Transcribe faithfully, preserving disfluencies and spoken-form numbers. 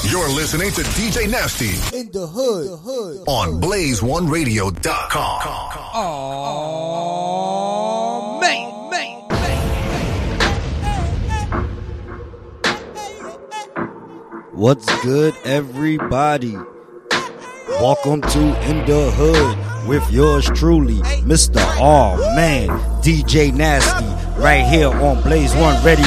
You're listening to D J Nasty in the hood, the hood. on blaze one radio dot com. Oh, man, man, man. What's good, everybody? Welcome to In the Hood with yours truly, Mister Oh Man, D J Nasty, right here on blaze one radio